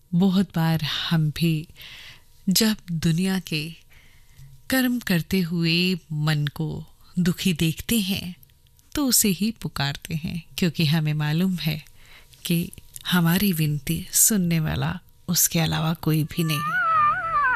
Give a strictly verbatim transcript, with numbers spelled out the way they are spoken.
बहुत बार हम भी जब दुनिया के कर्म करते हुए मन को दुखी देखते हैं तो उसे ही पुकारते हैं, क्योंकि हमें मालूम है कि हमारी विनती सुनने वाला उसके अलावा कोई भी नहीं है।